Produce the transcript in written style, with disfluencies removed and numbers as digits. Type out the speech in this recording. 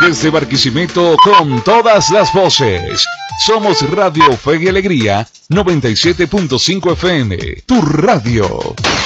Desde Barquisimeto con todas las voces. Somos Radio Fe y Alegría 97.5 FM. Tu radio.